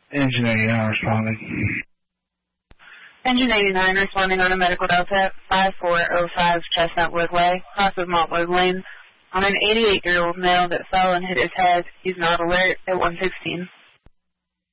Engine 89 responding. Engine 89 responding on a medical delta 5405 Chestnut Woodway, cross of Maltwood Lane, on an 88-year-old male that fell and hit his head. He's not alert at 116.